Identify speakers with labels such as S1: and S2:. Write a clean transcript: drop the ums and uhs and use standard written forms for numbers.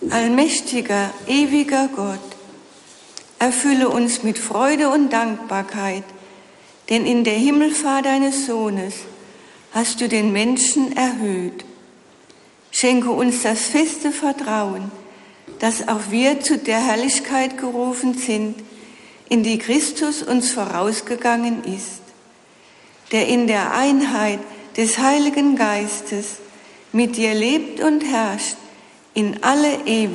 S1: Allmächtiger, ewiger Gott, erfülle uns mit Freude und Dankbarkeit, denn in der Himmelfahrt deines Sohnes hast du den Menschen erhöht. Schenke uns das feste Vertrauen, dass auch wir zu der Herrlichkeit gerufen sind, in die Christus uns vorausgegangen ist, der in der Einheit des Heiligen Geistes mit dir lebt und herrscht in alle Ewigkeit.